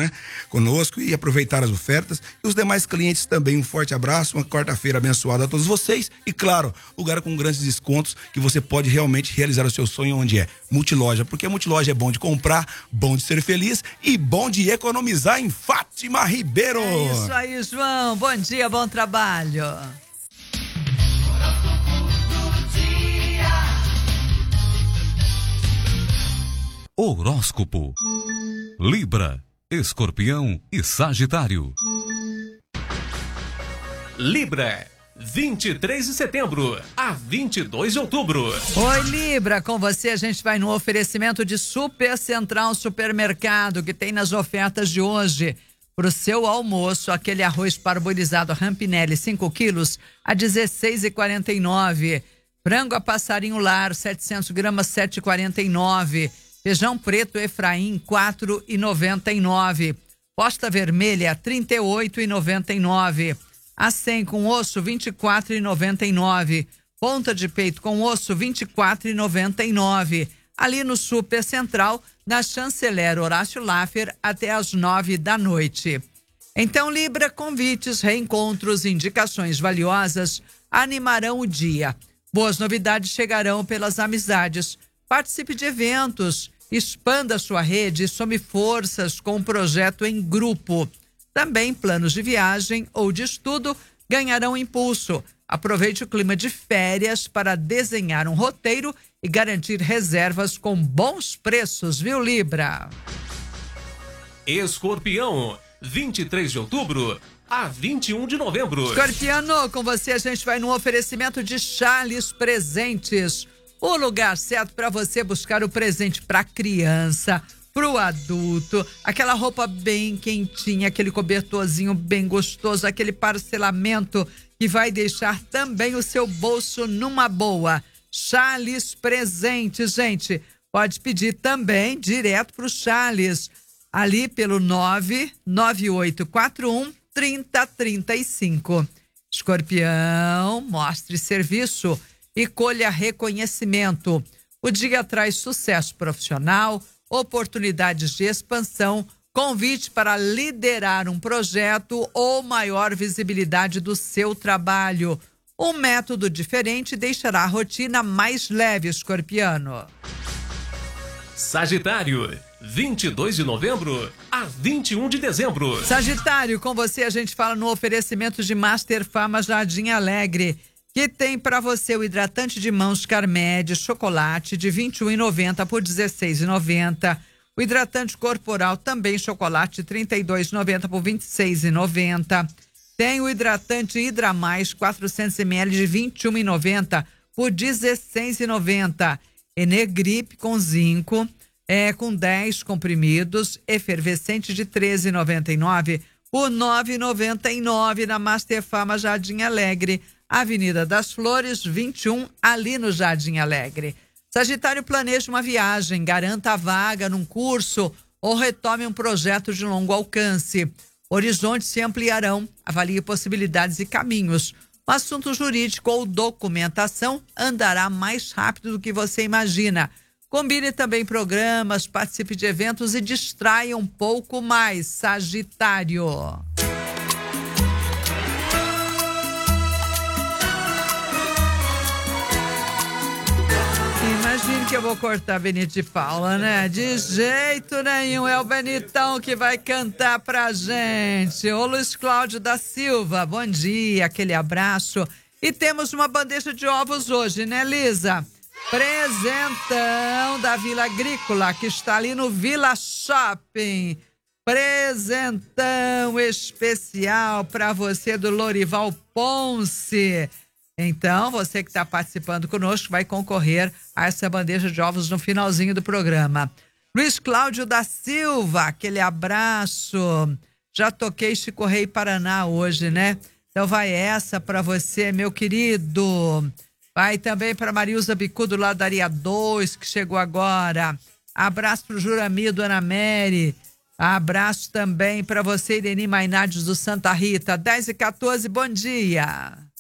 né, conosco e aproveitar as ofertas. E os demais clientes também, um forte abraço, uma quarta-feira abençoada a todos vocês. E claro, lugar com grandes descontos que você pode realmente realizar o seu sonho onde é Multiloja, porque a Multiloja é bom de comprar, bom de ser feliz e bom de economizar em Fátima Ribeiro. É isso aí, João. Bom dia, bom trabalho. Horóscopo. Libra, Escorpião e Sagitário. Libra, 23 de setembro a 22 de outubro. Oi, Libra, com você a gente vai no oferecimento de Super Central Supermercado, que tem nas ofertas de hoje. Para o seu almoço, aquele arroz parboilizado Rampinelli 5 quilos a R$16,49. Frango a passarinho lar 700 gramas 7,49. Feijão preto Efraim, R$4,99. Posta vermelha, R$38,99. A 100 com osso, R$24,99. Ponta de peito com osso, R$24,99. Ali no Super Central, na Chanceler Horácio Laffer, até às 9 da noite. Então, Libra, convites, reencontros, indicações valiosas animarão o dia. Boas novidades chegarão pelas amizades. Participe de eventos, expanda sua rede e some forças com um projeto em grupo. Também planos de viagem ou de estudo ganharão impulso. Aproveite o clima de férias para desenhar um roteiro e garantir reservas com bons preços, viu, Libra? Escorpião, 23 de outubro a 21 de novembro. Escorpiano, com você a gente vai no oferecimento de Charles Presentes. O lugar certo para você buscar o presente para criança, para o adulto, aquela roupa bem quentinha, aquele cobertorzinho bem gostoso, aquele parcelamento que vai deixar também o seu bolso numa boa. Charles Presentes, gente, pode pedir também direto para o Charles, ali pelo 99841-3035. Escorpião, mostre serviço e colha reconhecimento. O dia traz sucesso profissional, oportunidades de expansão, convite para liderar um projeto ou maior visibilidade do seu trabalho. Um método diferente deixará a rotina mais leve, escorpiano. Sagitário, 22 de novembro a 21 de dezembro. Sagitário, com você a gente fala no oferecimento de Master Farma Jardim Alegre, que tem para você o hidratante de mãos Carmed chocolate de R$21,90 por R$16,90. O hidratante corporal também chocolate de R$32,90 por R$26,90. Tem o hidratante Hidra Mais 400 ml de R$21,90 por R$16,90. Enegrip com zinco, com 10 comprimidos, efervescente de R$13,99 por R$9,99 na Master Farma Jardim Alegre. Avenida das Flores, 21, ali no Jardim Alegre. Sagitário, planeja uma viagem, garanta a vaga num curso ou retome um projeto de longo alcance. Horizontes se ampliarão, avalie possibilidades e caminhos. O assunto jurídico ou documentação andará mais rápido do que você imagina. Combine também programas, participe de eventos e distraia um pouco mais, Sagitário. Imagine que eu vou cortar Benito de Paula, né? De jeito nenhum, é o Benitão que vai cantar pra gente. Ô Luiz Cláudio da Silva, bom dia, aquele abraço. E temos uma bandeja de ovos hoje, né, Lisa? Presentão da Vila Agrícola, que está ali no Vila Shopping. Presentão especial pra você do Lorival Ponce. Então, você que está participando conosco vai concorrer a essa bandeja de ovos no finalzinho do programa. Luiz Cláudio da Silva, aquele abraço. Já toquei Chico Rei Paraná hoje, né? Então vai essa para você, meu querido. Vai também para Marilza Bicudo, lá da Aria 2, que chegou agora. Abraço para o Juramido, Ana Mary. Abraço também para você, Ireni Mainardes do Santa Rita. 10h14, bom dia.